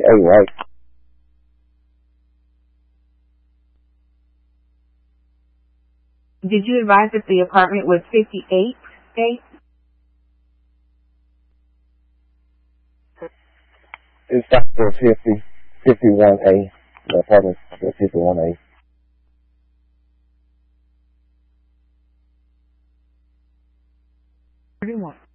right? Did you advise that the apartment was 58A? It's for 51A. The apartment is 51A. 31.